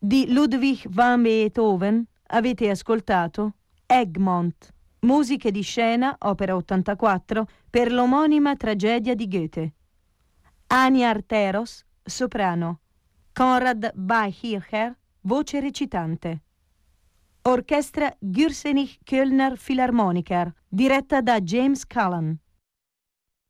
Di Ludwig van Beethoven avete ascoltato Egmont, musiche di scena, opera 84, per l'omonima tragedia di Goethe. Ania Arteros, soprano. Konrad Beihircher, voce recitante. Orchestra Gürzenich Kölner Philharmoniker, diretta da James Callan.